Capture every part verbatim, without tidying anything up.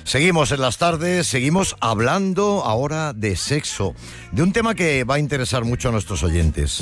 Seguimos en las tardes, seguimos hablando ahora de sexo, de un tema que va a interesar mucho a nuestros oyentes.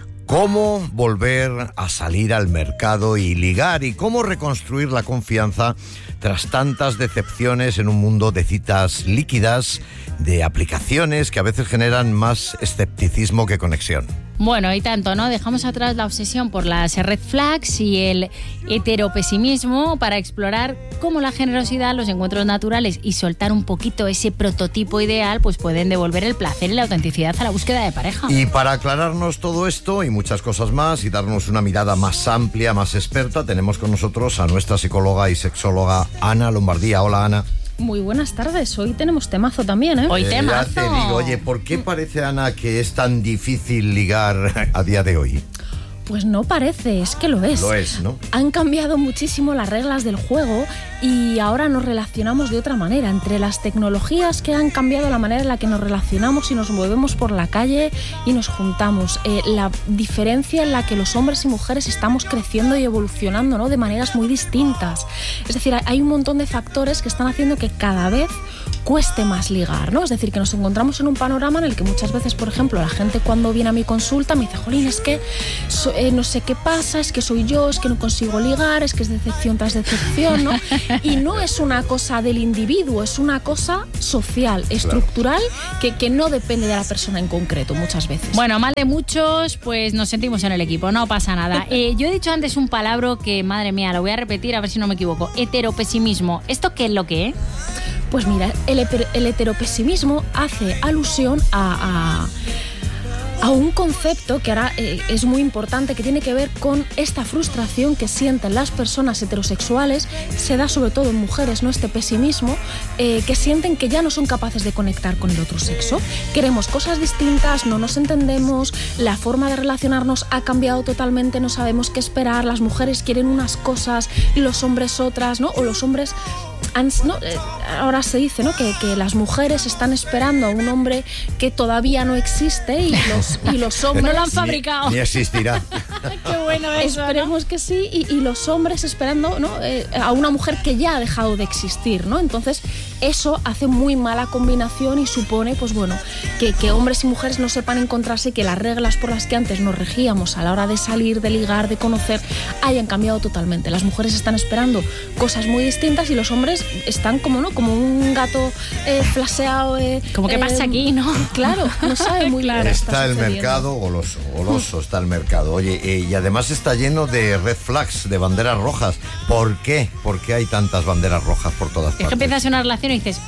Cómo volver a salir al mercado y ligar, y cómo reconstruir la confianza tras tantas decepciones en un mundo de citas líquidas, de aplicaciones que a veces generan más escepticismo que conexión. Bueno, y tanto, ¿no? Dejamos atrás la obsesión por las red flags y el heteropesimismo para explorar cómo la generosidad, los encuentros naturales y soltar un poquito ese prototipo ideal, pues pueden devolver el placer y la autenticidad a la búsqueda de pareja. Y para aclararnos todo esto y muchas cosas más y darnos una mirada más amplia, más experta, tenemos con nosotros a nuestra psicóloga y sexóloga Ana Lombardía. Hola, Ana. Muy buenas tardes, hoy tenemos temazo también, ¿eh? Hoy Eh, temazo. Ya te digo, oye, ¿por qué parece, Ana, que es tan difícil ligar a día de hoy? Pues no parece, es que lo es. Lo es, ¿no? Han cambiado muchísimo las reglas del juego y ahora nos relacionamos de otra manera. Entre las tecnologías que han cambiado la manera en la que nos relacionamos y nos movemos por la calle y nos juntamos, eh, la diferencia en la que los hombres y mujeres estamos creciendo y evolucionando, ¿no? De maneras muy distintas. Es decir, hay un montón de factores que están haciendo que cada vez cueste más ligar, ¿no? Es decir, que nos encontramos en un panorama en el que muchas veces, por ejemplo, la gente cuando viene a mi consulta me dice, jolín, es que so, eh, no sé qué pasa, es que soy yo, es que no consigo ligar, es que es decepción tras decepción, ¿no? Y no es una cosa del individuo, es una cosa social, estructural, que, que no depende de la persona en concreto muchas veces. Bueno, mal de muchos, pues nos sentimos en el equipo, no pasa nada. Eh, yo he dicho antes un palabra que, madre mía, lo voy a repetir a ver si no me equivoco. Heteropesimismo. ¿Esto qué es lo que es? Pues mira, el, el heteropesimismo hace alusión a, a, a un concepto que ahora eh, es muy importante, que tiene que ver con esta frustración que sienten las personas heterosexuales, se da sobre todo en mujeres, ¿no? Este pesimismo, eh, que sienten que ya no son capaces de conectar con el otro sexo. Queremos cosas distintas, no nos entendemos, la forma de relacionarnos ha cambiado totalmente, no sabemos qué esperar, las mujeres quieren unas cosas y los hombres otras, ¿no? O los hombres... ¿no? Ahora se dice, ¿no? que, que las mujeres están esperando a un hombre que todavía no existe y los, y los hombres... No lo han fabricado. Ni, ni existirá. Qué bueno eso, Esperemos ¿no? que sí, y, y los hombres esperando, ¿no? eh, a una mujer que ya ha dejado de existir, ¿no? Entonces eso hace muy mala combinación y supone, pues bueno, que, que hombres y mujeres no sepan encontrarse y que las reglas por las que antes nos regíamos a la hora de salir, de ligar, de conocer, hayan cambiado totalmente. Las mujeres están esperando cosas muy distintas y los hombres están como, ¿no? Como un gato eh, flaseado. Eh, Como que eh, pasa aquí, ¿no? Claro, no sabe muy claro. Está el mercado goloso, goloso está el mercado. Oye, eh, y además está lleno de red flags, de banderas rojas. ¿Por qué? ¿Por qué hay tantas banderas rojas por todas Es que partes? empiezas una relación y dices,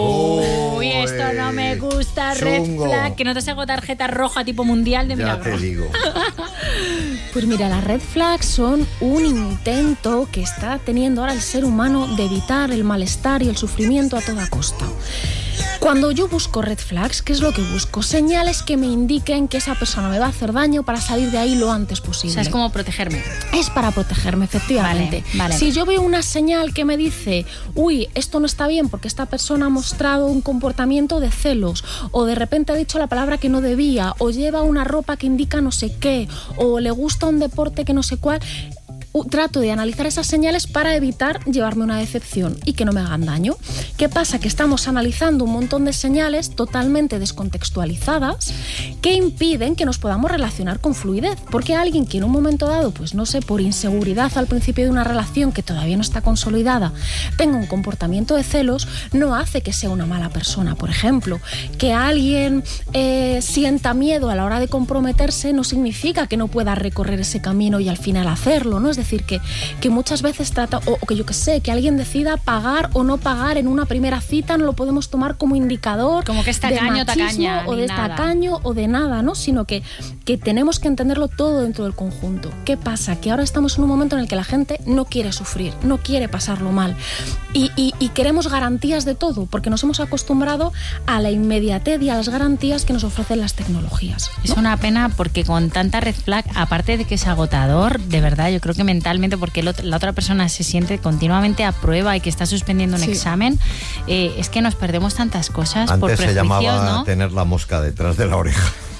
uy, Uy, esto no me gusta, chungo. red flag, que no te salgo tarjeta roja tipo mundial de Ya milagro. te digo. Pues mira, las red flags son un intento que está teniendo ahora el ser humano de evitar el malestar y el sufrimiento a toda costa. Cuando yo busco red flags, ¿qué es lo que busco? Señales que me indiquen que esa persona me va a hacer daño para salir de ahí lo antes posible. O sea, es como protegerme. Es para protegerme, efectivamente. Vale, vale. Si yo veo una señal que me dice, uy, esto no está bien porque esta persona ha mostrado un comportamiento de celos, o de repente ha dicho la palabra que no debía, o lleva una ropa que indica no sé qué, o le gusta un deporte que no sé cuál, trato de analizar esas señales para evitar llevarme una decepción y que no me hagan daño. ¿Qué pasa? Que estamos analizando un montón de señales totalmente descontextualizadas que impiden que nos podamos relacionar con fluidez, porque alguien que en un momento dado, pues no sé, por inseguridad al principio de una relación que todavía no está consolidada, tenga un comportamiento de celos, no hace que sea una mala persona. Por ejemplo, que alguien eh, sienta miedo a la hora de comprometerse no significa que no pueda recorrer ese camino y al final hacerlo, ¿no? Es decir, que, que muchas veces trata, o, o que yo que sé, que alguien decida pagar o no pagar en una primera cita, no lo podemos tomar como indicador como que es de tacaño, machismo tacaña, o ni de nada. tacaño o de nada, ¿no? Sino que, que tenemos que entenderlo todo dentro del conjunto. ¿Qué pasa? Que ahora estamos en un momento en el que la gente no quiere sufrir, no quiere pasarlo mal y, y, y queremos garantías de todo, porque nos hemos acostumbrado a la inmediatez y a las garantías que nos ofrecen las tecnologías, ¿no? Es una pena porque con tanta red flag, aparte de que es agotador, de verdad, yo creo que mentalmente, porque el otro, la otra persona se siente continuamente a prueba y que está suspendiendo un Sí. examen, eh, es que nos perdemos tantas cosas Antes por se prejuicios, llamaba ¿no? tener la mosca detrás de la oreja.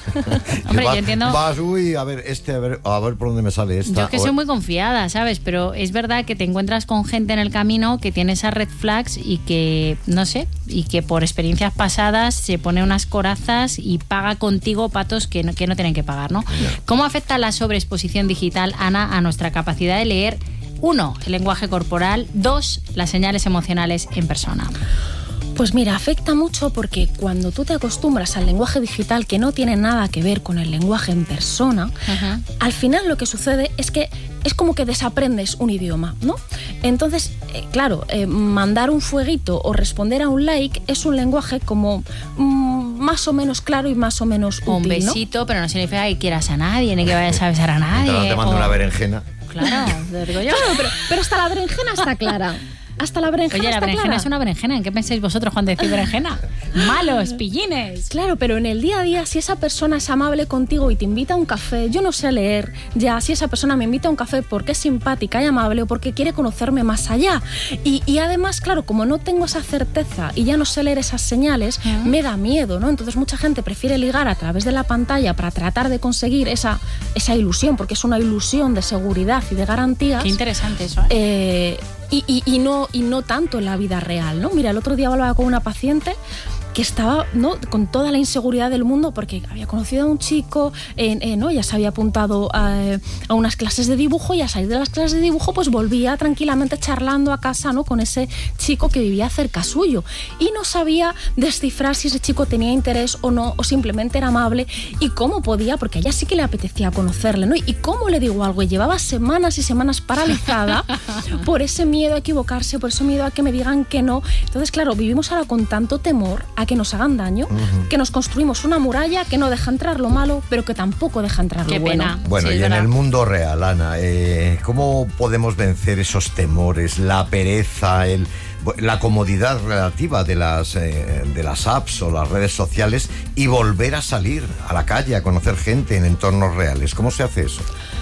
Hombre, vas, yo entiendo. Vas, uy, a ver, este, a ver, a ver por dónde me sale esta. Yo es que soy muy confiada, ¿sabes? Pero es verdad que te encuentras con gente en el camino que tiene esas red flags y que, no sé, y que por experiencias pasadas se pone unas corazas y paga contigo patos que no, que no tienen que pagar, ¿no? Yeah. ¿Cómo afecta la sobreexposición digital, Ana, a nuestra capacidad de leer, uno, el lenguaje corporal, dos, las señales emocionales en persona? Pues mira, afecta mucho porque cuando tú te acostumbras al lenguaje digital que no tiene nada que ver con el lenguaje en persona, uh-huh. al final lo que sucede es que es como que desaprendes un idioma, ¿no? Entonces, eh, claro, eh, mandar un fueguito o responder a un like es un lenguaje como mm, más o menos claro y más o menos útil, un besito, ¿no? Pero no significa que quieras a nadie ni que vayas a besar a nadie. Entonces te mando o... una berenjena. Claro, te digo yo. Claro, pero, pero hasta la berenjena está clara. Hasta la berenjena. Oye, la está berenjena clara. Es una berenjena. ¿En qué pensáis vosotros cuando decís berenjena? Malos, pillines. Claro, pero en el día a día, si esa persona es amable contigo y te invita a un café, yo no sé leer ya si esa persona me invita a un café porque es simpática y amable o porque quiere conocerme más allá. Y, y además, claro, como no tengo esa certeza y ya no sé leer esas señales, uh-huh. me da miedo, ¿no? Entonces mucha gente prefiere ligar a través de la pantalla para tratar de conseguir esa, esa ilusión, porque es una ilusión de seguridad y de garantías. Qué interesante eso, ¿eh? eh Y, y, y, no, y no tanto en la vida real, ¿no? Mira, el otro día hablaba con una paciente que estaba, ¿no?, con toda la inseguridad del mundo porque había conocido a un chico, eh, eh, ¿no? Ya se había apuntado a, a unas clases de dibujo y a salir de las clases de dibujo pues volvía tranquilamente charlando a casa, ¿no?, con ese chico que vivía cerca suyo y no sabía descifrar si ese chico tenía interés o no, o simplemente era amable y cómo podía, porque a ella sí que le apetecía conocerle, ¿no? Y cómo le digo algo, y llevaba semanas y semanas paralizada por ese miedo a equivocarse, por ese miedo a que me digan que no. Entonces, claro, vivimos ahora con tanto temor a que nos hagan daño, uh-huh. que nos construimos una muralla que no deja entrar lo malo, pero que tampoco deja entrar Qué lo bueno. Pena. Bueno, sí, y en el mundo real, Ana, eh, ¿cómo podemos vencer esos temores, la pereza, el, la comodidad relativa de las, eh, de las apps o las redes sociales y volver a salir a la calle, a conocer gente en entornos reales? ¿Cómo se hace eso?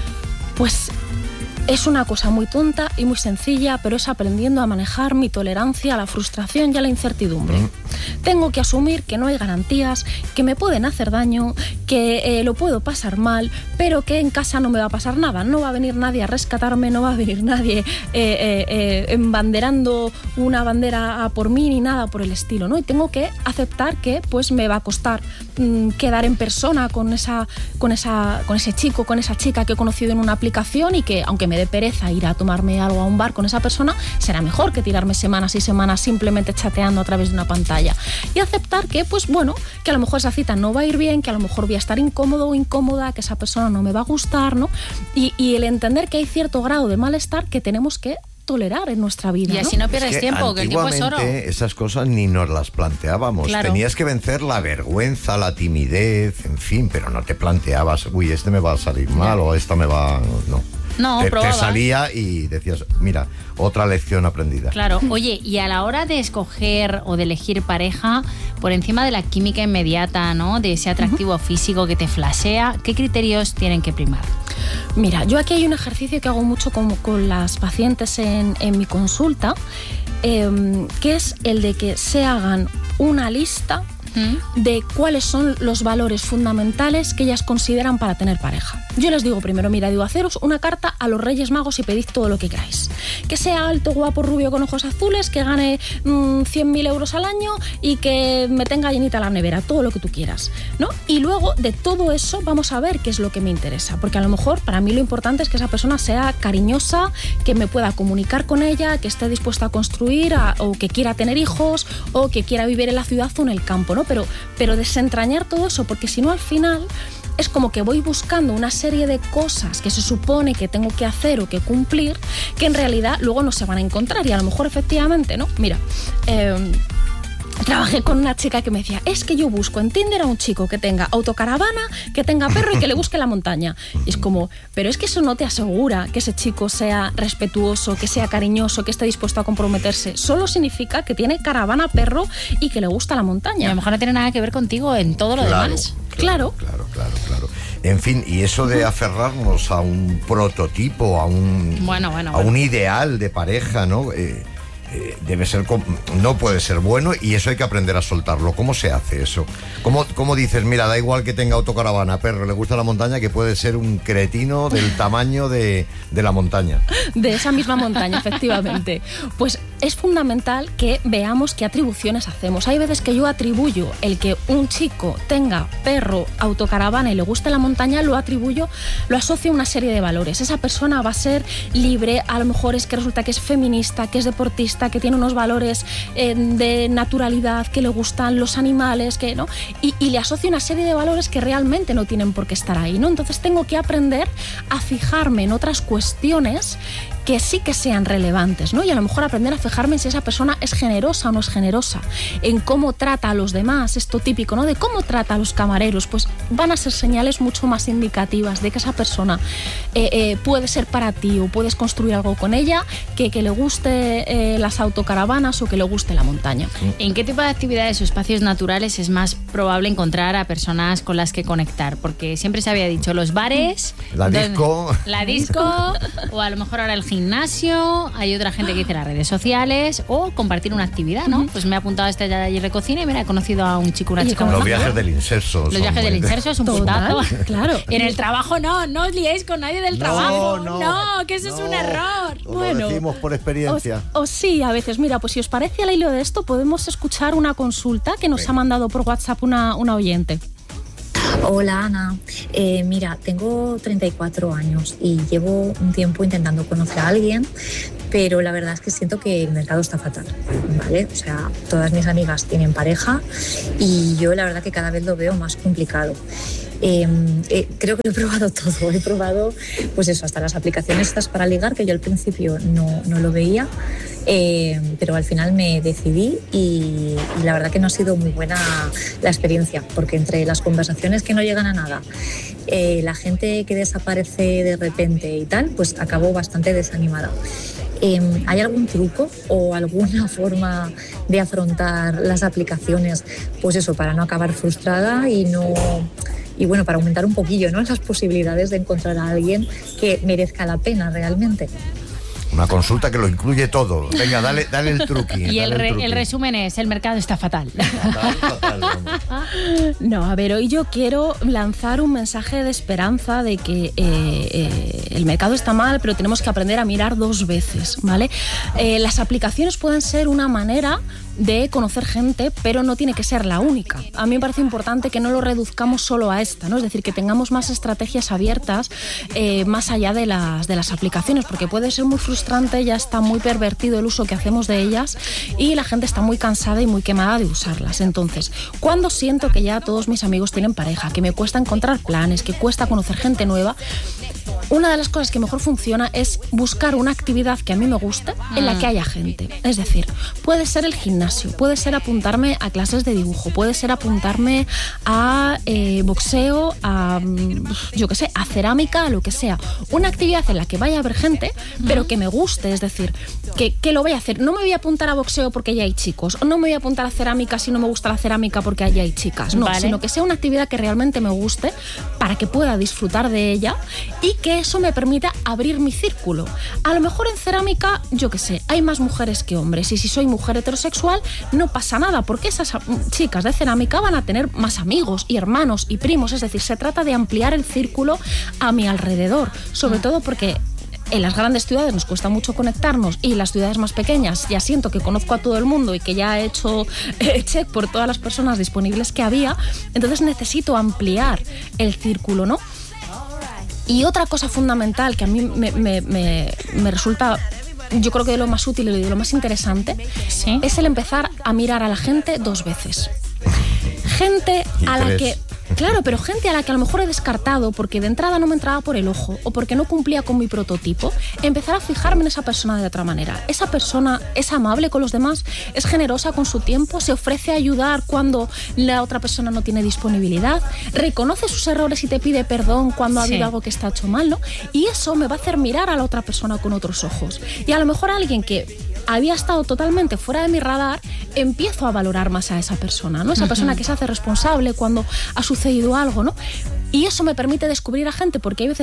Pues es una cosa muy tonta y muy sencilla, pero es aprendiendo a manejar mi tolerancia a la frustración y a la incertidumbre. Mm. Tengo que asumir que no hay garantías, que me pueden hacer daño, que eh, lo puedo pasar mal, pero que en casa no me va a pasar nada. No va a venir nadie a rescatarme, no va a venir nadie eh, eh, eh, embanderando una bandera a por mí ni nada por el estilo, ¿no? Y tengo que aceptar que pues me va a costar mmm, quedar en persona con, esa, con, esa, con ese chico, con esa chica que he conocido en una aplicación y que, aunque me de pereza ir a tomarme algo a un bar con esa persona, será mejor que tirarme semanas y semanas simplemente chateando a través de una pantalla. Y aceptar que, pues bueno, que a lo mejor esa cita no va a ir bien, que a lo mejor voy a estar incómodo o incómoda, que esa persona no me va a gustar, ¿no? Y, y el entender que hay cierto grado de malestar que tenemos que tolerar en nuestra vida. Y así no, no pierdes es que tiempo, que el tiempo es oro. Esas cosas ni nos las planteábamos. Claro. Tenías que vencer la vergüenza, la timidez, en fin, pero no te planteabas, uy, este me va a salir mal o esta me va... No. No, te, probaba. te salía y decías, mira, otra lección aprendida. Claro, oye, y a la hora de escoger o de elegir pareja, por encima de la química inmediata, ¿no?, de ese atractivo uh-huh. físico que te flashea, ¿qué criterios tienen que primar? Mira, yo aquí hay un ejercicio que hago mucho con, con las pacientes en, en mi consulta, eh, que es el de que se hagan una lista de cuáles son los valores fundamentales que ellas consideran para tener pareja. Yo les digo primero, mira, digo, haceros una carta a los Reyes Magos y pedid todo lo que queráis. Que sea alto, guapo, rubio, con ojos azules, que gane mmm, cien mil euros al año y que me tenga llenita la nevera, todo lo que tú quieras, ¿no? Y luego de todo eso vamos a ver qué es lo que me interesa, porque a lo mejor para mí lo importante es que esa persona sea cariñosa, que me pueda comunicar con ella, que esté dispuesta a construir a, o que quiera tener hijos o que quiera vivir en la ciudad o en el campo, ¿no? Pero, pero desentrañar todo eso, porque si no al final es como que voy buscando una serie de cosas que se supone que tengo que hacer o que cumplir, que en realidad luego no se van a encontrar y a lo mejor efectivamente, ¿no? Mira, eh, trabajé con una chica que me decía, es que yo busco en Tinder a un chico que tenga autocaravana, que tenga perro y que le busque la montaña. Y es como, pero es que eso no te asegura que ese chico sea respetuoso, que sea cariñoso, que esté dispuesto a comprometerse. Solo significa que tiene caravana, perro y que le gusta la montaña. Y a lo mejor no tiene nada que ver contigo en todo lo claro, demás. Claro. Claro, claro, claro. En fin, y eso de aferrarnos a un prototipo, a un, bueno, bueno, a bueno. un ideal de pareja, ¿no? Eh, debe ser, no puede ser bueno y eso hay que aprender a soltarlo. ¿Cómo se hace eso? ¿Cómo, ¿cómo dices? Mira, da igual que tenga autocaravana, perro, le gusta la montaña, que puede ser un cretino del tamaño de, de la montaña. De esa misma montaña, efectivamente. Pues es fundamental que veamos qué atribuciones hacemos. Hay veces que yo atribuyo el que un chico tenga perro, autocaravana y le guste la montaña, lo atribuyo, lo asocio a una serie de valores. Esa persona va a ser libre, a lo mejor es que resulta que es feminista, que es deportista, que tiene unos valores eh, de naturalidad, que le gustan los animales, que no, y, y le asocio una serie de valores que realmente no tienen por qué estar ahí, ¿no? Entonces tengo que aprender a fijarme en otras cuestiones que sí que sean relevantes, ¿no? Y a lo mejor aprender a fijarme en si esa persona es generosa o no es generosa, en cómo trata a los demás, esto típico, ¿no? De cómo trata a los camareros, pues van a ser señales mucho más indicativas de que esa persona eh, eh, puede ser para ti o puedes construir algo con ella, que que le guste eh, las autocaravanas o que le guste la montaña. ¿En qué tipo de actividades o espacios naturales es más probable encontrar a personas con las que conectar? Porque siempre se había dicho los bares, la disco, la disco o a lo mejor ahora el gimnasio, hay otra gente que dice las redes sociales o compartir una actividad, ¿no? Uh-huh. Pues me he apuntado a este taller de cocina y me he conocido a un chico, una chica. Los viajes del inserso. Los viajes del inserso es un puntazo. Claro. En el trabajo no, no os liéis con nadie del no, trabajo. No, no, que eso no, es un error. Os bueno, lo decimos por experiencia. O, o sí, a veces. Mira, pues si os parece al hilo de esto, podemos escuchar una consulta que nos Venga. ha mandado por WhatsApp una, una oyente. Hola Ana, eh, mira, tengo treinta y cuatro años y llevo un tiempo intentando conocer a alguien, pero la verdad es que siento que el mercado está fatal, ¿vale? O sea, todas mis amigas tienen pareja y yo la verdad que cada vez lo veo más complicado. Eh, eh, creo que lo he probado todo, he probado pues eso, hasta las aplicaciones estas para ligar, que yo al principio no, no lo veía, eh, pero al final me decidí y, y la verdad que no ha sido muy buena la experiencia, porque entre las conversaciones que no llegan a nada, eh, la gente que desaparece de repente y tal, pues acabó bastante desanimada. Eh, ¿Hay algún truco o alguna forma de afrontar las aplicaciones, pues eso, para no acabar frustrada y no... Y bueno, para aumentar un poquillo, ¿no?, las posibilidades de encontrar a alguien que merezca la pena realmente? Una consulta que lo incluye todo. Venga, dale, dale el truqui. Y el, re, el, truqui. el resumen es, el mercado está fatal. Fatal, fatal. No, a ver, hoy yo quiero lanzar un mensaje de esperanza de que eh, eh, el mercado está mal, pero tenemos que aprender a mirar dos veces, ¿vale? Eh, las aplicaciones pueden ser una manera de conocer gente, pero no tiene que ser la única. A mí me parece importante que no lo reduzcamos solo a esta, ¿no? Es decir, que tengamos más estrategias abiertas eh, más allá de las, de las aplicaciones, porque puede ser muy frustrante, ya está muy pervertido el uso que hacemos de ellas y la gente está muy cansada y muy quemada de usarlas. Entonces, cuando siento que ya todos mis amigos tienen pareja, que me cuesta encontrar planes, que cuesta conocer gente nueva, una de las cosas que mejor funciona es buscar una actividad que a mí me guste en la que haya gente. Es decir, puede ser el gimnasio, puede ser apuntarme a clases de dibujo, puede ser apuntarme a eh, boxeo, a yo qué sé, a cerámica, a lo que sea. Una actividad en la que vaya a haber gente, pero que me guste, es decir, que, que lo voy a hacer. No me voy a apuntar a boxeo porque ya hay chicos, o no me voy a apuntar a cerámica si no me gusta la cerámica porque allá hay chicas. No, vale. Sino que sea una actividad que realmente me guste para que pueda disfrutar de ella y que eso me permita abrir mi círculo. A lo mejor en cerámica, yo qué sé, hay más mujeres que hombres y si soy mujer heterosexual no pasa nada porque esas chicas de cerámica van a tener más amigos y hermanos y primos, es decir, se trata de ampliar el círculo a mi alrededor, sobre todo porque en las grandes ciudades nos cuesta mucho conectarnos y las ciudades más pequeñas ya siento que conozco a todo el mundo y que ya he hecho eh, check por todas las personas disponibles que había, entonces necesito ampliar el círculo, ¿no? Y otra cosa fundamental que a mí me, me, me, me resulta, yo creo que de lo más útil y de lo más interesante, ¿sí?, es el empezar a mirar a la gente dos veces. Gente a la que... Claro, pero gente a la que a lo mejor he descartado porque de entrada no me entraba por el ojo o porque no cumplía con mi prototipo, empezar a fijarme en esa persona de otra manera. Esa persona es amable con los demás, es generosa con su tiempo, se ofrece a ayudar cuando la otra persona no tiene disponibilidad, reconoce sus errores y te pide perdón cuando ha habido sí. algo que está hecho mal, ¿no? Y eso me va a hacer mirar a la otra persona con otros ojos. Y a lo mejor alguien que había estado totalmente fuera de mi radar, empiezo a valorar más a esa persona, ¿no? Esa uh-huh. persona que se hace responsable cuando ha sucedido algo, ¿no? Y eso me permite descubrir a gente, porque hay veces que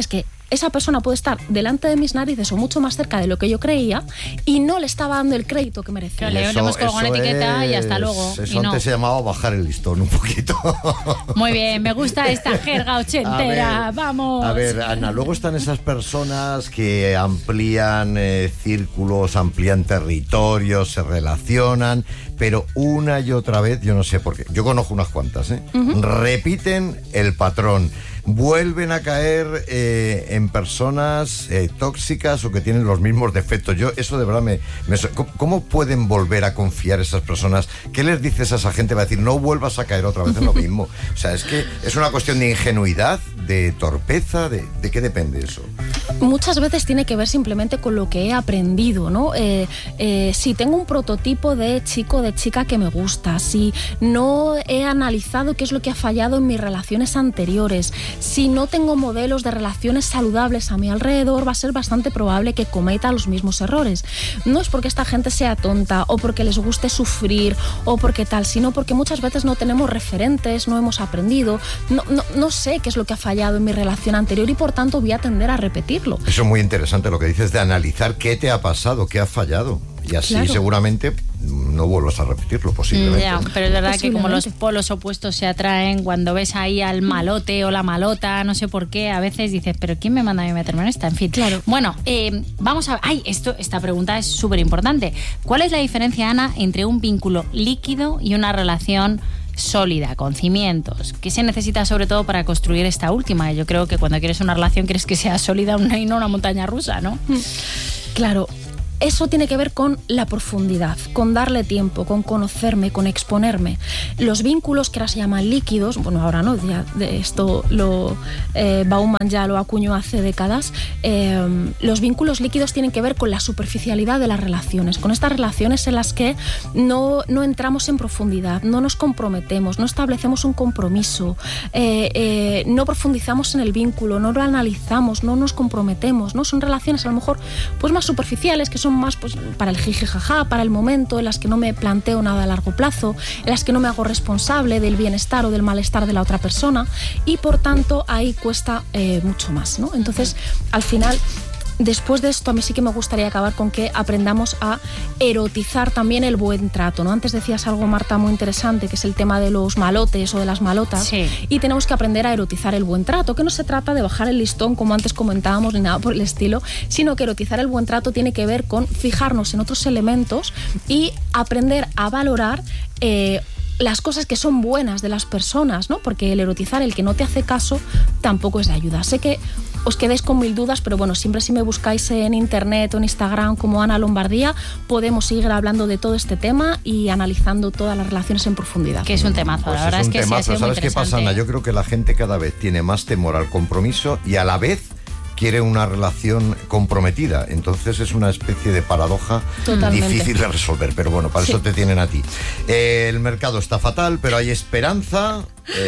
esa persona puede estar delante de mis narices o mucho más cerca de lo que yo creía y no le estaba dando el crédito que merecía. Claro, le hemos colgado una etiqueta y hasta luego. Eso y no. antes se llamaba bajar el listón un poquito. Muy bien, me gusta esta jerga ochentera. A ver, Vamos. A ver, Ana, luego están esas personas que amplían eh, círculos, amplían territorios, se relacionan, pero una y otra vez, yo no sé por qué, yo conozco unas cuantas, ¿eh? Uh-huh. Repiten el patrón. Vuelven a caer eh, en personas eh, tóxicas o que tienen los mismos defectos. Yo, eso de verdad me, me... ¿Cómo pueden volver a confiar esas personas? ¿Qué les dices a esa gente? Va a decir, no vuelvas a caer otra vez en lo mismo. O sea, es que es una cuestión de ingenuidad, de torpeza, de, ¿de qué depende eso? Muchas veces tiene que ver simplemente con lo que he aprendido, ¿no? Eh, eh, si tengo un prototipo de chico, de chica que me gusta, si no he analizado qué es lo que ha fallado en mis relaciones anteriores, si no tengo modelos de relaciones saludables a mi alrededor, va a ser bastante probable que cometa los mismos errores. No es porque esta gente sea tonta o porque les guste sufrir o porque tal, sino porque muchas veces no tenemos referentes, no hemos aprendido, no, no, no sé qué es lo que ha fallado en mi relación anterior y por tanto voy a tender a repetirlo. Eso es muy interesante lo que dices de analizar qué te ha pasado, qué ha fallado. Y así claro. seguramente no vuelvas a repetirlo posiblemente. Ya, pero es verdad que como los polos opuestos se atraen, cuando ves ahí al malote o la malota, no sé por qué, a veces dices, pero ¿quién me manda a mí meterme en esta? En fin, claro. Bueno, eh, vamos a ver. Ay, esto, esta pregunta es súper importante. ¿Cuál es la diferencia, Ana, entre un vínculo líquido y una relación sólida, con cimientos? ¿Qué se necesita sobre todo para construir esta última? Yo creo que cuando quieres una relación quieres que sea sólida y no una montaña rusa, ¿no? Claro. Eso tiene que ver con la profundidad, con darle tiempo, con conocerme, con exponerme. Los vínculos que ahora se llaman líquidos, bueno, ahora no, ya de esto lo eh, Bauman ya lo acuñó hace décadas. Eh, los vínculos líquidos tienen que ver con la superficialidad de las relaciones, con estas relaciones en las que no, no entramos en profundidad, no nos comprometemos, no establecemos un compromiso, eh, eh, no profundizamos en el vínculo, no lo analizamos, no nos comprometemos, ¿no? Son relaciones a lo mejor pues más superficiales, que son más pues, para el jiji jaja, para el momento, en las que no me planteo nada a largo plazo, en las que no me hago responsable del bienestar o del malestar de la otra persona y por tanto ahí cuesta eh, mucho más, ¿no? Entonces, al final, después de esto, a mí sí que me gustaría acabar con que aprendamos a erotizar también el buen trato, ¿no? Antes decías algo, Marta, muy interesante, que es el tema de los malotes o de las malotas. Sí. Y tenemos que aprender a erotizar el buen trato, que no se trata de bajar el listón, como antes comentábamos, ni nada por el estilo, sino que erotizar el buen trato tiene que ver con fijarnos en otros elementos y aprender a valorar eh, las cosas que son buenas de las personas, ¿no? Porque el erotizar, el que no te hace caso, tampoco es de ayuda. Sé que os quedéis con mil dudas, pero bueno, siempre si me buscáis en internet o en Instagram como Ana Lombardía, podemos seguir hablando de todo este tema y analizando todas las relaciones en profundidad. Que es un temazo, pues la verdad es, es que temazo. sí ha sido ¿Sabes muy qué pasa, Ana? Yo creo que la gente cada vez tiene más temor al compromiso y a la vez quiere una relación comprometida. Entonces es una especie de paradoja Totalmente. Difícil de resolver. Pero bueno, para sí. eso te tienen a ti. Eh, el mercado está fatal, pero hay esperanza.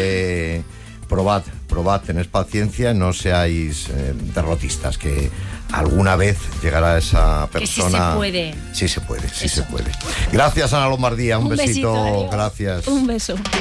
Eh, probad, probad, tened paciencia, no seáis eh, derrotistas, que alguna vez llegará esa persona. Que sí se puede. Sí se puede, sí Eso. se puede. Gracias, Ana Lombardía. Un, Un besito. besito, Gracias. Un beso.